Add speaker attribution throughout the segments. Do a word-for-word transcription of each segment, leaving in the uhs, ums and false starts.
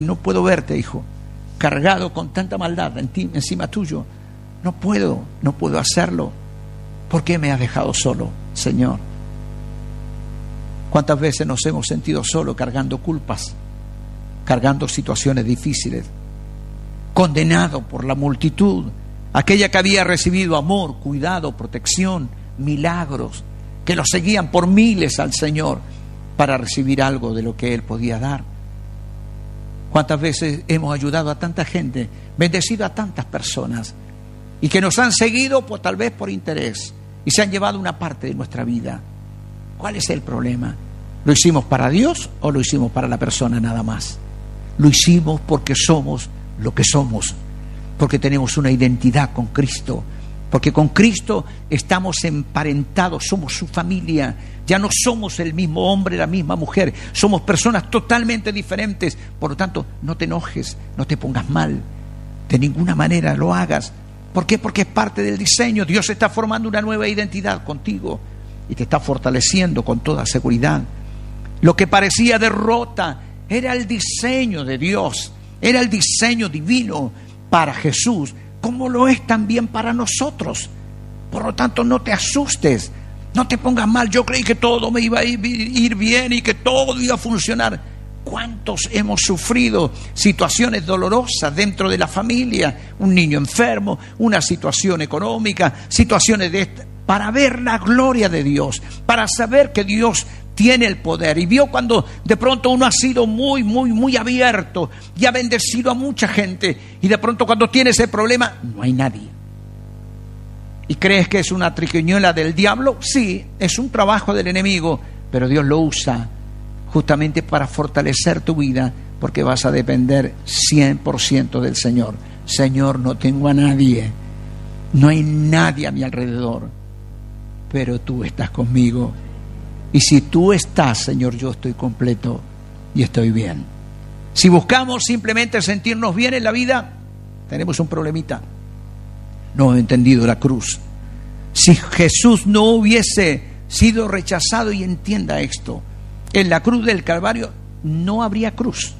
Speaker 1: No puedo verte, hijo, cargado con tanta maldad en ti, encima tuyo. No puedo, no puedo hacerlo. ¿Por qué me has dejado solo, Señor? ¿Cuántas veces nos hemos sentido solos cargando culpas, cargando situaciones difíciles, condenado por la multitud, aquella que había recibido amor, cuidado, protección, milagros, que lo seguían por miles al Señor para recibir algo de lo que Él podía dar? ¿Cuántas veces hemos ayudado a tanta gente, bendecido a tantas personas, y que nos han seguido pues, tal vez por interés, y se han llevado una parte de nuestra vida? ¿Cuál es el problema? ¿Lo hicimos para Dios o lo hicimos para la persona nada más? Lo hicimos porque somos lo que somos, porque tenemos una identidad con Cristo, porque con Cristo estamos emparentados, somos su familia. Ya no somos el mismo hombre, la misma mujer, somos personas totalmente diferentes. Por lo tanto, no te enojes, no te pongas mal, de ninguna manera lo hagas. ¿Por qué? Porque es parte del diseño. Dios está formando una nueva identidad contigo y te está fortaleciendo con toda seguridad. Lo que parecía derrota era el diseño de Dios, era el diseño divino para Jesús, como lo es también para nosotros. Por lo tanto, no te asustes, no te pongas mal. Yo creí que todo me iba a ir bien y que todo iba a funcionar. ¿Cuántos hemos sufrido situaciones dolorosas dentro de la familia? Un niño enfermo, una situación económica, situaciones de esta, para ver la gloria de Dios, para saber que Dios tiene el poder. Y vio cuando de pronto uno ha sido muy, muy, muy abierto y ha bendecido a mucha gente, y de pronto cuando tiene ese problema, no hay nadie. ¿Y crees que es una triquiñuela del diablo? Sí, es un trabajo del enemigo, pero Dios lo usa justamente para fortalecer tu vida, porque vas a depender cien por ciento del Señor. Señor, no tengo a nadie, no hay nadie a mi alrededor, pero tú estás conmigo. Y si tú estás, Señor, yo estoy completo y estoy bien. Si buscamos simplemente sentirnos bien en la vida, tenemos un problemita. No hemos entendido la cruz. Si Jesús no hubiese sido rechazado, y entienda esto, en la cruz del Calvario no habría cruz,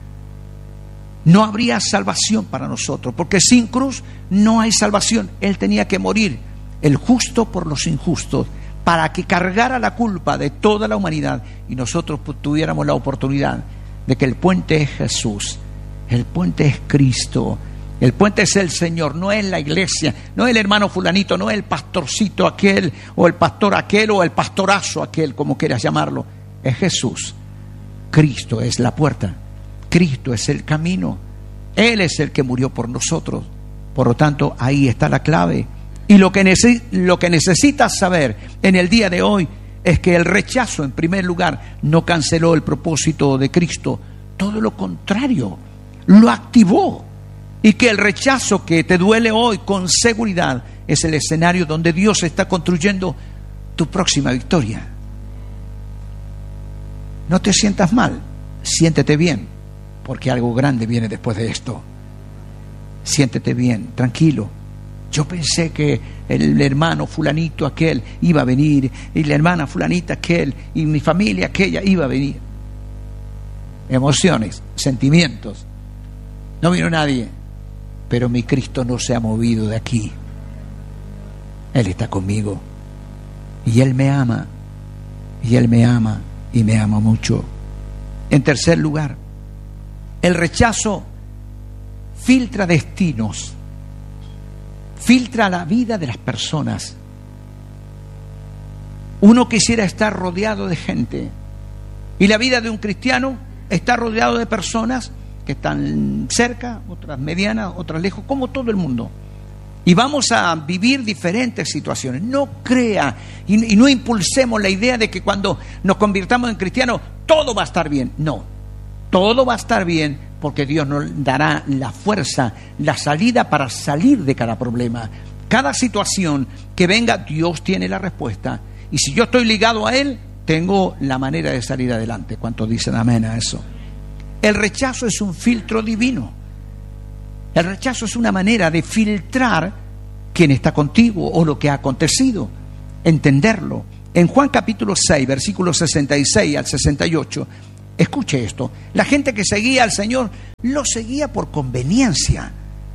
Speaker 1: no habría salvación para nosotros, porque sin cruz no hay salvación. Él tenía que morir, el justo por los injustos, para que cargara la culpa de toda la humanidad y nosotros tuviéramos la oportunidad de que el puente es Jesús, el puente es Cristo, el puente es el Señor, no es la iglesia, no es el hermano fulanito, no es el pastorcito aquel, o el pastor aquel, o el pastorazo aquel, como quieras llamarlo. Es Jesús. Cristo es la puerta, Cristo es el camino, Él es el que murió por nosotros. Por lo tanto, ahí está la clave. Y lo que, neces- lo que necesitas saber en el día de hoy es que el rechazo, en primer lugar, no canceló el propósito de Cristo, todo lo contrario, lo activó. Y que el rechazo que te duele hoy, con seguridad, es el escenario donde Dios está construyendo tu próxima victoria. No te sientas mal, siéntete bien, porque algo grande viene después de esto. Siéntete bien, tranquilo. Yo pensé que el hermano fulanito aquel iba a venir, y la hermana fulanita aquel, y mi familia aquella iba a venir. Emociones, sentimientos. No vino nadie, pero mi Cristo no se ha movido de aquí. Él está conmigo, y Él me ama, y Él me ama, y me ama mucho. En tercer lugar, el rechazo filtra destinos, filtra la vida de las personas. Uno quisiera estar rodeado de gente, y la vida de un cristiano está rodeado de personas que están cerca, otras medianas, otras lejos, como todo el mundo. Y vamos a vivir diferentes situaciones. No crea y, y no impulsemos la idea de que cuando nos convirtamos en cristianos todo va a estar bien. No, todo va a estar bien porque Dios nos dará la fuerza, la salida para salir de cada problema. Cada situación que venga, Dios tiene la respuesta. Y si yo estoy ligado a Él, tengo la manera de salir adelante. ¿Cuántos dicen amén a eso? El rechazo es un filtro divino. El rechazo es una manera de filtrar quién está contigo o lo que ha acontecido, entenderlo. En Juan capítulo seis, versículos sesenta y seis al sesenta y ocho, Escuche esto, la gente que seguía al Señor lo seguía por conveniencia.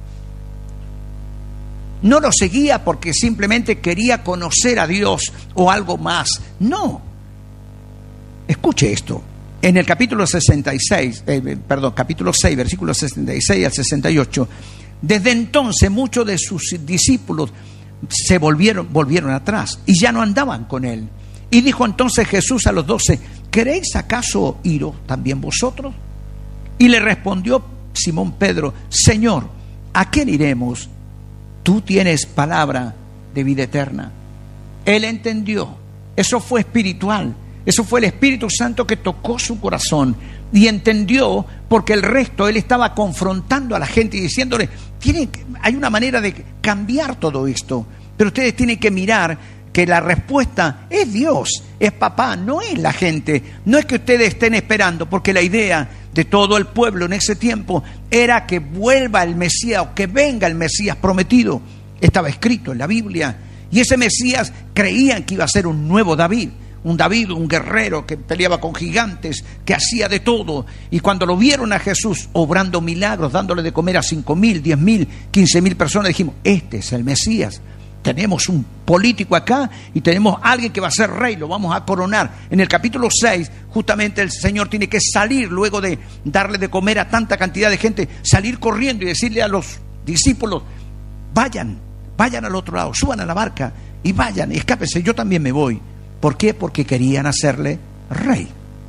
Speaker 1: No lo seguía porque simplemente quería conocer a Dios o algo más. No. Escuche esto. En el capítulo sesenta y seis, eh, perdón, capítulo seis, versículos sesenta y seis al sesenta y ocho, desde entonces muchos de sus discípulos se volvieron, volvieron atrás y ya no andaban con él. Y dijo entonces Jesús a los doce: ¿queréis acaso iros también vosotros? Y le respondió Simón Pedro: Señor, ¿a quién iremos? Tú tienes palabra de vida eterna. Él entendió. Eso fue espiritual. Eso fue el Espíritu Santo que tocó su corazón y entendió, porque el resto él estaba confrontando a la gente y diciéndole: tienen que, hay una manera de cambiar todo esto, pero ustedes tienen que mirar que la respuesta es Dios, es papá, no es la gente. No es que ustedes estén esperando, porque la idea de todo el pueblo en ese tiempo era que vuelva el Mesías o que venga el Mesías prometido. Estaba escrito en la Biblia, y ese Mesías creían que iba a ser un nuevo David. Un David, un guerrero que peleaba con gigantes, que hacía de todo. Y cuando lo vieron a Jesús obrando milagros, dándole de comer a cinco mil, diez mil, quince mil personas, dijimos: este es el Mesías. Tenemos un político acá y tenemos a alguien que va a ser rey, lo vamos a coronar. En el capítulo seis, justamente el Señor tiene que salir, luego de darle de comer a tanta cantidad de gente, salir corriendo y decirle a los discípulos: vayan, vayan al otro lado, suban a la barca y vayan, escápense, yo también me voy. ¿Por qué? Porque querían hacerle rey.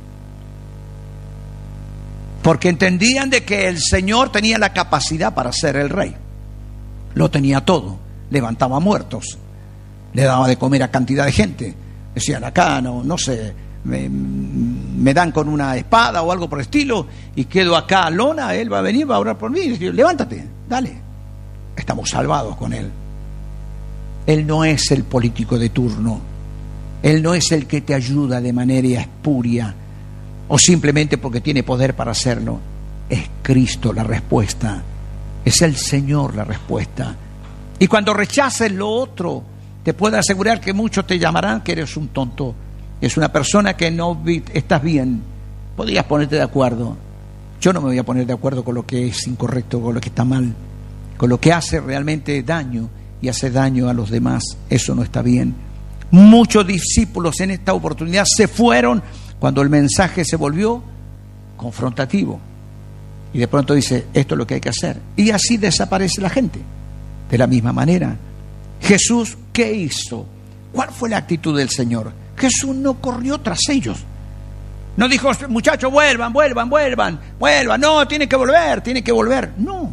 Speaker 1: Porque entendían de que el Señor tenía la capacidad para ser el rey. Lo tenía todo. Levantaba muertos. Le daba de comer a cantidad de gente. Decían: acá no, no sé, me, me dan con una espada o algo por el estilo y quedo acá a lona, él va a venir, va a orar por mí. Y dice: levántate, dale. Estamos salvados con él. Él no es el político de turno. Él no es el que te ayuda de manera espuria o simplemente porque tiene poder para hacerlo. Es Cristo la respuesta. Es el Señor la respuesta. Y cuando rechaces lo otro, te puedo asegurar que muchos te llamarán que eres un tonto. Es una persona que no vi, estás bien. Podrías ponerte de acuerdo. Yo no me voy a poner de acuerdo con lo que es incorrecto, con lo que está mal, con lo que hace realmente daño y hace daño a los demás. Eso no está bien. Muchos discípulos en esta oportunidad se fueron cuando el mensaje se volvió confrontativo. Y de pronto dice: esto es lo que hay que hacer. Y así desaparece la gente. De la misma manera, Jesús, ¿qué hizo? ¿Cuál fue la actitud del Señor? Jesús no corrió tras ellos. No dijo: muchachos, vuelvan, vuelvan, vuelvan, vuelvan. No, tienen que volver, tienen que volver. No.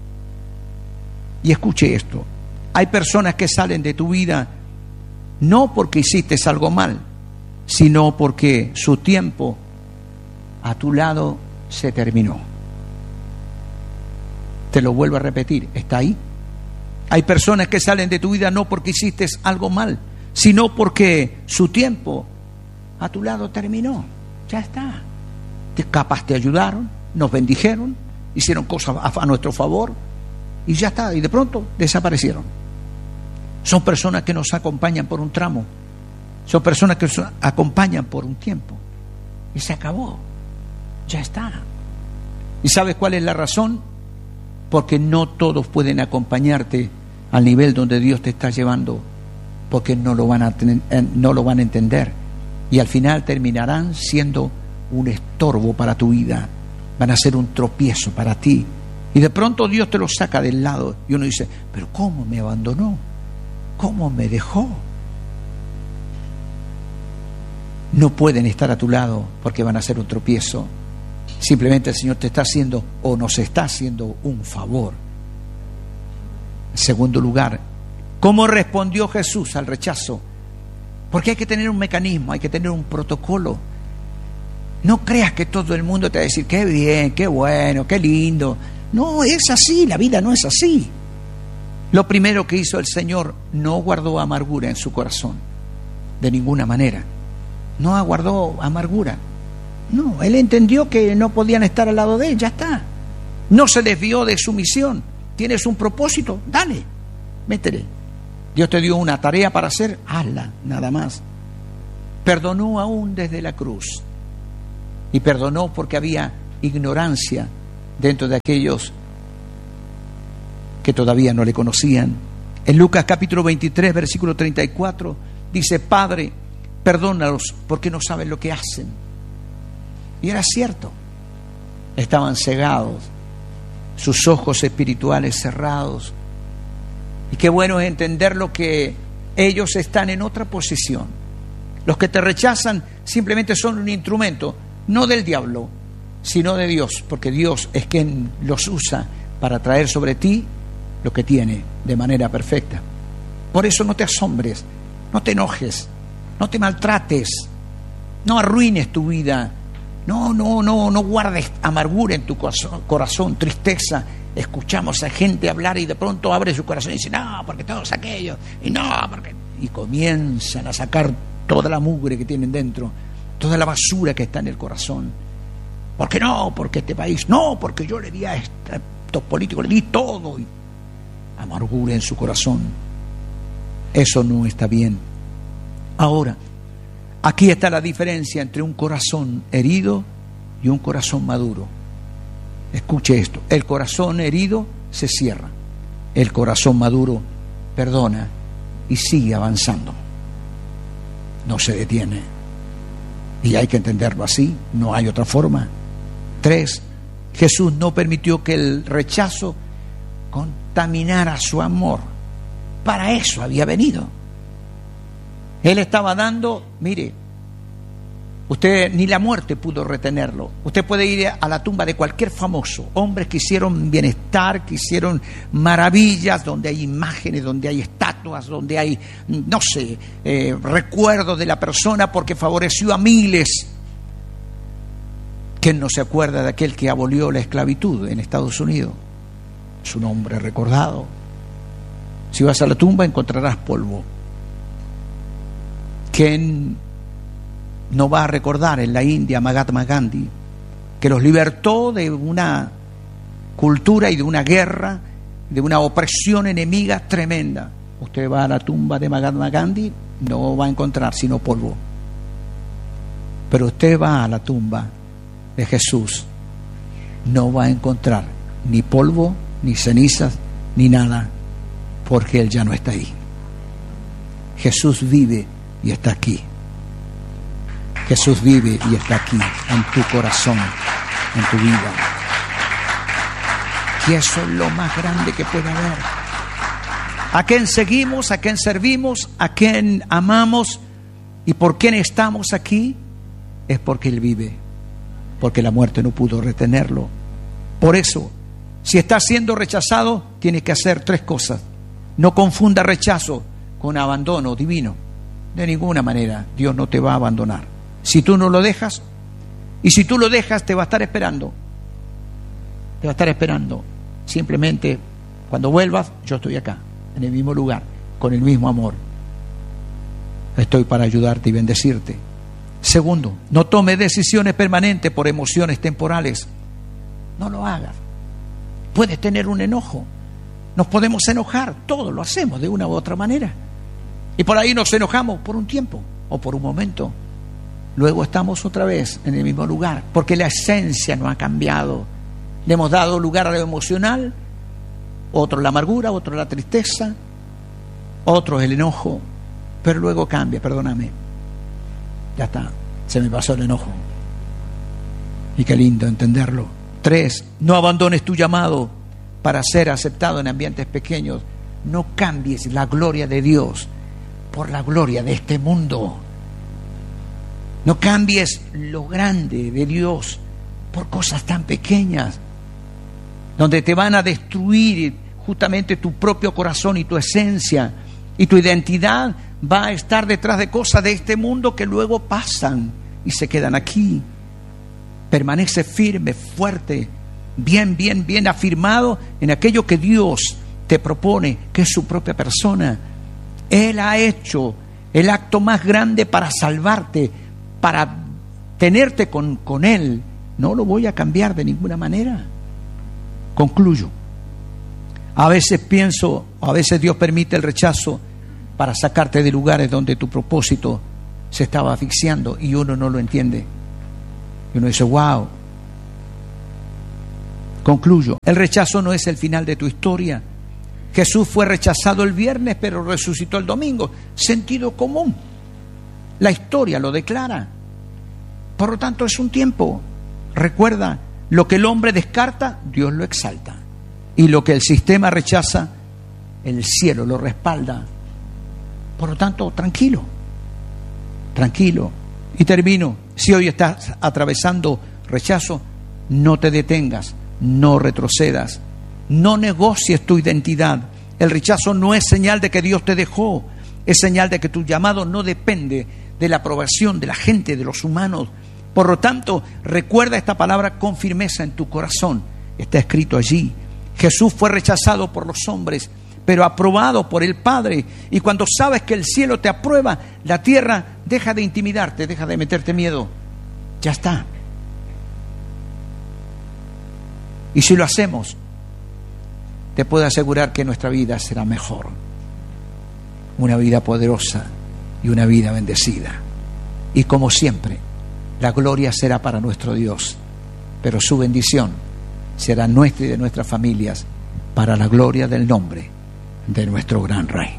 Speaker 1: Y escuche esto. Hay personas que salen de tu vida no porque hiciste algo mal, sino porque su tiempo a tu lado se terminó. Te lo vuelvo a repetir, ¿está ahí? Hay personas que salen de tu vida no porque hiciste algo mal, sino porque su tiempo a tu lado terminó. Ya está. Te, capaz te ayudaron, nos bendijeron, hicieron cosas a, a nuestro favor y ya está. Y de pronto desaparecieron. Son personas que nos acompañan por un tramo. Son personas que nos acompañan por un tiempo. Y se acabó. Ya está. ¿Y sabes cuál es la razón? Porque no todos pueden acompañarte al nivel donde Dios te está llevando, porque no lo van a tener, no lo van a entender. Y al final terminarán siendo un estorbo para tu vida. Van a ser un tropiezo para ti. Y de pronto Dios te lo saca del lado. Y uno dice: ¿pero cómo me abandonó? ¿Cómo me dejó? No pueden estar a tu lado porque van a ser un tropiezo. Simplemente el Señor te está haciendo o nos está haciendo un favor. En segundo lugar, ¿cómo respondió Jesús al rechazo? Porque hay que tener un mecanismo, hay que tener un protocolo. No creas que todo el mundo te va a decir: qué bien, qué bueno, qué lindo. No, es así, la vida no es así. Lo primero que hizo el Señor, no guardó amargura en su corazón, de ninguna manera. No aguardó amargura. No, Él entendió que no podían estar al lado de Él, ya está. No se desvió de su misión. ¿Tienes un propósito? Dale, métele. Dios te dio una tarea para hacer, hazla, nada más. Perdonó aún desde la cruz. y perdonó porque había ignorancia dentro de aquellos que todavía no le conocían. En Lucas capítulo veintitrés, versículo treinta y cuatro, dice: Padre, perdónalos porque no saben lo que hacen. Y era cierto, estaban cegados, sus ojos espirituales cerrados. Y qué bueno es entender lo que ellos están en otra posición. Los que te rechazan simplemente son un instrumento, no del diablo, sino de Dios, porque Dios es quien los usa para traer sobre ti lo que tiene de manera perfecta. Por eso no te asombres, no te enojes, no te maltrates, no arruines tu vida, no, no, no, no guardes amargura en tu corazón, tristeza. Escuchamos a gente hablar y de pronto abre su corazón y dice: no, porque todos aquellos, y no, porque... y comienzan a sacar toda la mugre que tienen dentro, toda la basura que está en el corazón. ¿Por qué no? Porque este país, no, porque yo le di a estos políticos, le di todo. Y amargura en su corazón. Eso no está bien. Ahora, aquí está la diferencia entre un corazón herido y un corazón maduro. Escuche esto: el corazón herido se cierra, el corazón maduro perdona y sigue avanzando, no se detiene. Y hay que entenderlo así, no hay otra forma. Tres, Jesús no permitió que el rechazo contaminara su amor. Para eso había venido. Él estaba dando, mire, usted ni la muerte pudo retenerlo. Usted puede ir a la tumba de cualquier famoso, hombres que hicieron bienestar, que hicieron maravillas, donde hay imágenes, donde hay estatuas, donde hay, no sé, eh, recuerdos de la persona porque favoreció a miles. ¿Quién no se acuerda de aquel que abolió la esclavitud en Estados Unidos? Su nombre recordado. Si vas a la tumba encontrarás polvo. ¿Quién no va a recordar en la India a Mahatma Gandhi, que los libertó de una cultura y de una guerra, de una opresión enemiga tremenda? Usted va a la tumba de Mahatma Gandhi, no va a encontrar sino polvo. Pero usted va a la tumba de Jesús, no va a encontrar ni polvo, ni cenizas, ni nada, porque Él ya no está ahí. Jesús vive y está aquí. Jesús vive y está aquí, en tu corazón, en tu vida. Y eso es lo más grande que puede haber. ¿A quién seguimos? ¿A quién servimos? ¿A quién amamos? ¿Y por quién estamos aquí? Es porque Él vive, porque la muerte no pudo retenerlo. Por eso, si está siendo rechazado, tiene que hacer tres cosas. No confunda rechazo con abandono divino. De ninguna manera Dios no te va a abandonar. Si tú no lo dejas, y si tú lo dejas, te va a estar esperando. Te va a estar esperando. Simplemente, cuando vuelvas, yo estoy acá, en el mismo lugar, con el mismo amor. Estoy para ayudarte y bendecirte. Segundo, no tome decisiones permanentes por emociones temporales. No lo hagas. Puedes tener un enojo. Nos podemos enojar, todos lo hacemos de una u otra manera. Y por ahí nos enojamos por un tiempo o por un momento. Luego estamos otra vez en el mismo lugar, porque la esencia no ha cambiado. Le hemos dado lugar a lo emocional, otro la amargura, otro la tristeza, otro el enojo, pero luego cambia, perdóname. Ya está, se me pasó el enojo. Y qué lindo entenderlo. Tres, no abandones tu llamado para ser aceptado en ambientes pequeños. No cambies la gloria de Dios por la gloria de este mundo. No cambies lo grande de Dios por cosas tan pequeñas, donde te van a destruir justamente tu propio corazón y tu esencia, y tu identidad va a estar detrás de cosas de este mundo que luego pasan y se quedan aquí. Permanece firme, fuerte, bien, bien, bien afirmado en aquello que Dios te propone, que es su propia persona. Él ha hecho el acto más grande para salvarte, para tenerte con, con Él. No lo voy a cambiar de ninguna manera. Concluyo. A veces pienso, a veces Dios permite el rechazo para sacarte de lugares donde tu propósito se estaba asfixiando y uno no lo entiende. Y uno dice, wow. Concluyo, el rechazo no es el final de tu historia. Jesús fue rechazado el viernes, pero resucitó el domingo. Sentido común. La historia lo declara. Por lo tanto, es un tiempo. Recuerda, lo que el hombre descarta, Dios lo exalta. Y lo que el sistema rechaza, el cielo lo respalda. Por lo tanto, tranquilo. Tranquilo. Y termino. Si hoy estás atravesando rechazo, no te detengas. No retrocedas, no negocies tu identidad. El rechazo no es señal de que Dios te dejó, es señal de que tu llamado no depende de la aprobación de la gente, de los humanos. Por lo tanto, recuerda esta palabra con firmeza en tu corazón. Está escrito allí. Jesús fue rechazado por los hombres, pero aprobado por el Padre. Y cuando sabes que el cielo te aprueba, la tierra deja de intimidarte, deja de meterte miedo. Ya está. Y si lo hacemos, te puedo asegurar que nuestra vida será mejor. Una vida poderosa y una vida bendecida. Y como siempre, la gloria será para nuestro Dios, pero su bendición será nuestra y de nuestras familias para la gloria del nombre de nuestro gran Rey.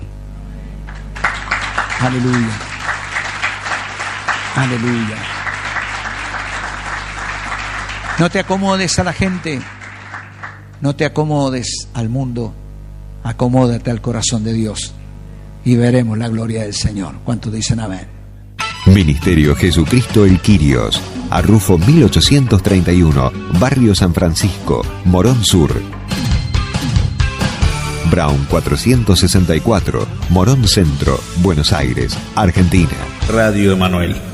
Speaker 1: Aleluya. Aleluya. No te acomodes a la gente. No te acomodes al mundo, acomódate al corazón de Dios y veremos la gloria del Señor. ¿Cuántos dicen amén?
Speaker 2: Ministerio Jesucristo el Quirios, Arrufo mil ochocientos treinta y uno, Barrio San Francisco, Morón Sur. Brown cuatrocientos sesenta y cuatro, Morón Centro, Buenos Aires, Argentina.
Speaker 3: Radio Emanuel.